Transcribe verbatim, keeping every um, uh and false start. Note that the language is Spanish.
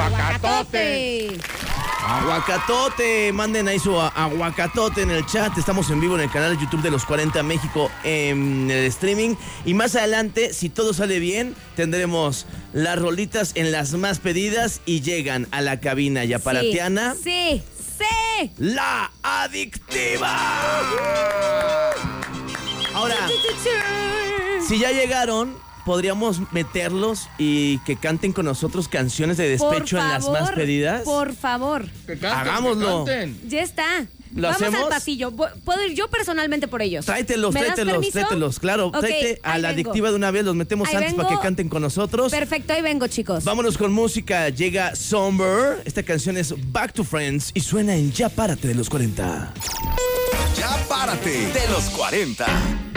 aguacatote. Aguacatote, manden ahí su aguacatote en el chat. Estamos en vivo en el canal de YouTube de Los cuarenta México en el streaming. Y más adelante, si todo sale bien, tendremos las rolitas en las más pedidas y llegan a la cabina ya para Sí, Tiana. sí, sí. La adictiva. Ahora, si ya llegaron, podríamos meterlos y que canten con nosotros canciones de despecho Por en las favor, más pedidas. Por favor. Que canten, Hagámoslo. que canten. Ya está. ¿Lo Vamos hacemos? al pasillo. Puedo ir yo personalmente por ellos. Tráetelos, ¿Me das tráetelos, permiso? tráetelos, claro. Ok, Tráete a ahí la vengo. adictiva de una vez, los metemos Ahí antes vengo. para que canten con nosotros. Perfecto, ahí vengo, chicos. Vámonos con música. Llega Somber. Esta canción es Back to Friends y suena en Ya Párate de Los cuarenta. Ya párate de Los cuarenta.